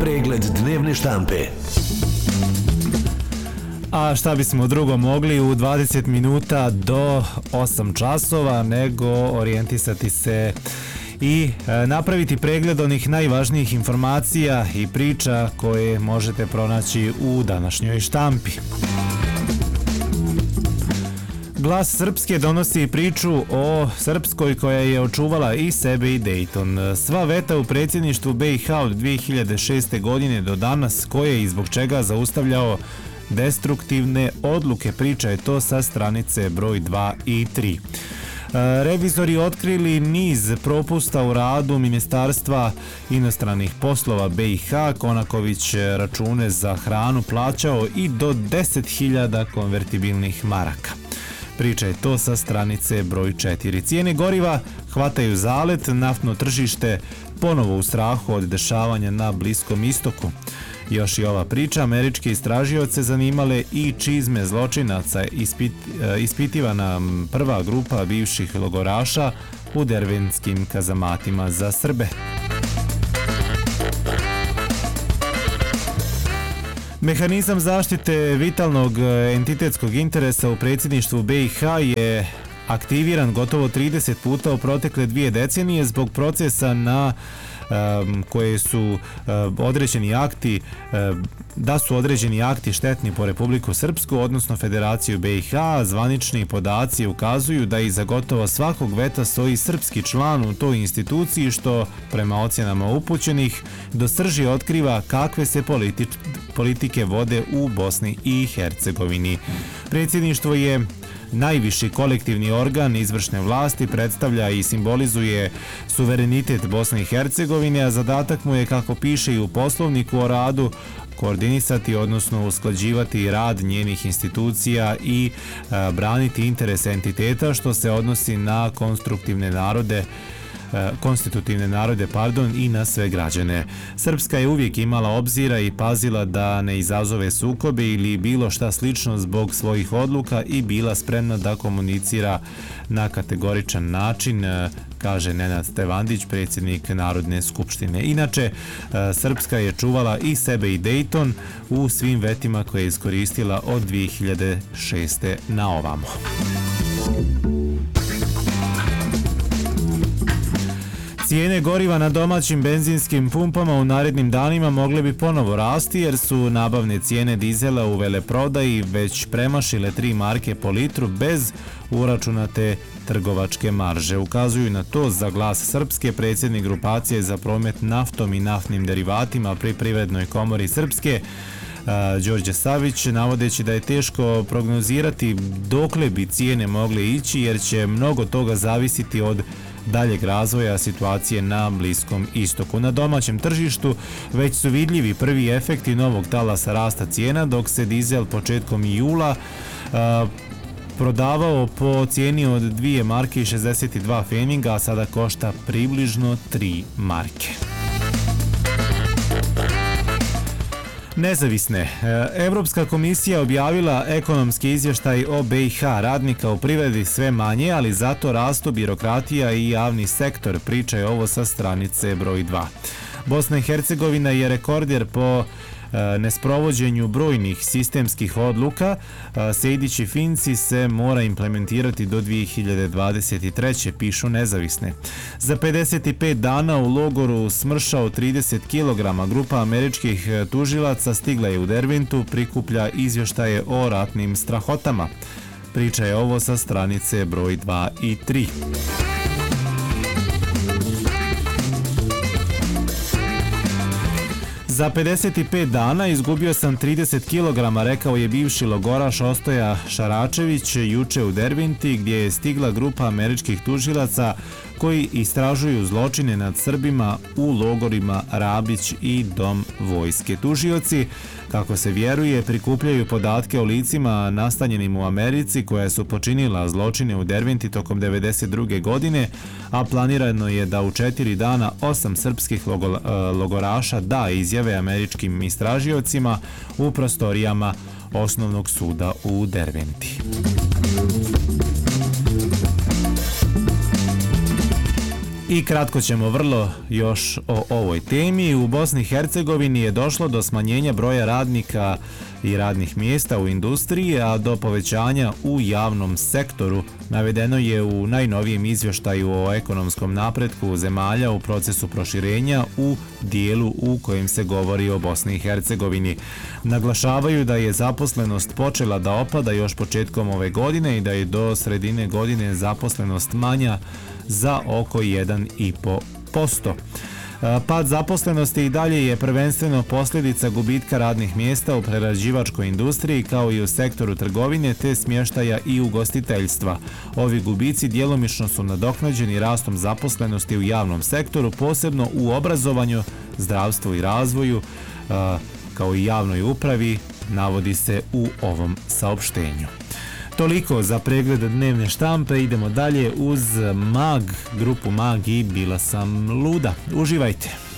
Pregled dnevne štampe. A šta bismo drugo mogli u 20 minuta do 8 časova nego orijentisati se i napraviti pregled onih najvažnijih informacija i priča koje možete pronaći u današnjoj štampi. Glas Srpske donosi priču o Srpskoj koja je očuvala i sebe i Dayton. Sva veta u predsjedništvu BiH od 2006. godine do danas, ko je i zbog čega zaustavljao destruktivne odluke, priča je to sa stranice broj 2 i 3. Revizori otkrili niz propusta u radu Ministarstva inostranih poslova BiH. Konaković račune za hranu plaćao i do 10.000 konvertibilnih maraka. Priča je to sa stranice broj 4. Cijene goriva hvataju zalet, naftno tržište ponovo u strahu od dešavanja na Bliskom istoku. Još i ova priča, američke istražioce zanimale i čizme zločinaca, ispitivana prva grupa bivših logoraša u derventskim kazamatima za Srbe. Mehanizam zaštite vitalnog entitetskog interesa u predsjedništvu BiH je aktiviran gotovo 30 puta u protekle 2 decenije zbog procesa na koje su određeni akti, da su određeni akti štetni po Republiku Srpsku, odnosno Federaciju BiH. Zvanični podaci ukazuju da iza gotovo svakog veta stoji srpski član u toj instituciji, što prema ocjenama upućenih do srži otkriva kakve se politike vode u Bosni i Hercegovini. Predsjedništvo je najviši kolektivni organ izvršne vlasti, predstavlja i simbolizuje suverenitet Bosne i Hercegovine, a zadatak mu je, kako piše i u poslovniku o radu, koordinisati, odnosno usklađivati rad njenih institucija i braniti interese entiteta, što se odnosi na konstitutivne narode i na sve građane. Srpska je uvijek imala obzira i pazila da ne izazove sukobe ili bilo šta slično zbog svojih odluka i bila spremna da komunicira na kategoričan način, kaže Nenad Stevandić, predsjednik Narodne skupštine. Inače, Srpska je čuvala i sebe i Dayton u svim vetima koje je iskoristila od 2006. na ovamo. Cijene goriva na domaćim benzinskim pumpama u narednim danima mogle bi ponovo rasti jer su nabavne cijene dizela u veleprodaji već premašile 3 marke po litru bez uračunate trgovačke marže. Ukazuju na to za Glas Srpske predsjednik grupacije za promet naftom i naftnim derivatima pri Privrednoj komori Srpske, Đorđe Savić, navodeći da je teško prognozirati dokle bi cijene mogle ići jer će mnogo toga zavisiti od daljeg razvoja situacije na Bliskom istoku. Na domaćem tržištu već su vidljivi prvi efekti novog talasa rasta cijena, dok se dizel početkom jula prodavao po cijeni od 2 marke i 62 pfenninga, a sada košta približno 3 marke. Nezavisne. Evropska komisija objavila ekonomski izvještaj o BiH. Radnika u privredi sve manje, ali zato rastu birokratija i javni sektor. Priča je ovo sa stranice broj 2. Bosna i Hercegovina je rekorder po nesprovođenju brojnih sistemskih odluka. Sejdić i Finci se mora implementirati do 2023. pišu Nezavisne. Za 55 dana u logoru smršao 30 kg. Grupa američkih tužilaca stigla je u Derventu, prikuplja izvještaje o ratnim strahotama. Priča je ovo sa stranice broj 2 i 3. Za 55 dana izgubio sam 30 kg, rekao je bivši logoraš Ostoja Šaračević juče u Derventi, gdje je stigla grupa američkih tužilaca koji istražuju zločine nad Srbima u logorima Rabić i Dom vojske. Tužioci, kako se vjeruje, prikupljaju podatke o licima nastanjenim u Americi koja su počinila zločine u Derventi tokom 1992. godine, a planirano je da u 4 dana 8 srpskih logoraša da izjave američkim istražiocima u prostorijama Osnovnog suda u Derventi. I kratko ćemo vrlo još o ovoj temi. U Bosni i Hercegovini je došlo do smanjenja broja radnika i radnih mjesta u industriji, a do povećanja u javnom sektoru. Navedeno je u najnovijem izvještaju o ekonomskom napretku zemalja u procesu proširenja u dijelu u kojem se govori o Bosni i Hercegovini. Naglašavaju da je zaposlenost počela da opada još početkom ove godine i da je do sredine godine zaposlenost manja za oko 1,5%. Pad zaposlenosti i dalje je prvenstveno posljedica gubitka radnih mjesta u prerađivačkoj industriji kao i u sektoru trgovine te smještaja i ugostiteljstva. Ovi gubici djelomično su nadoknađeni rastom zaposlenosti u javnom sektoru, posebno u obrazovanju, zdravstvu i razvoju, kao i javnoj upravi, navodi se u ovom saopštenju. Toliko za pregled dnevne štampe, idemo dalje uz Mag, grupu Mag i Bila sam luda. Uživajte!